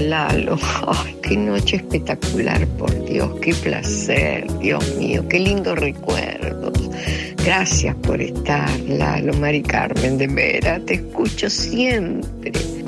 Lalo. Ay, qué noche espectacular, por Dios, qué placer, Dios mío, qué lindos recuerdos. Gracias por estar, Lalo, Mari Carmen, de veras, te escucho siempre.